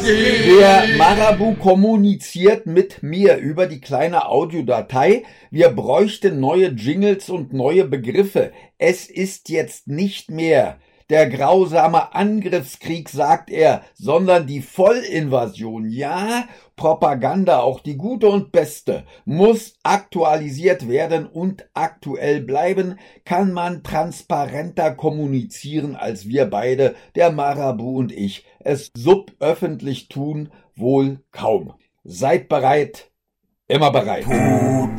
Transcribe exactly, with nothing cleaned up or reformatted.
Der Marabu kommuniziert mit mir über die kleine Audiodatei. Wir bräuchten neue Jingles und neue Begriffe. Es ist jetzt nicht mehr der grausame Angriffskrieg, sagt er, sondern die Vollinvasion. Ja, Propaganda, auch die gute und beste, muss aktualisiert werden und aktuell bleiben. Kann man transparenter kommunizieren, als wir beide, der Marabu und ich, es suböffentlich tun? Wohl kaum. Seid bereit, immer bereit.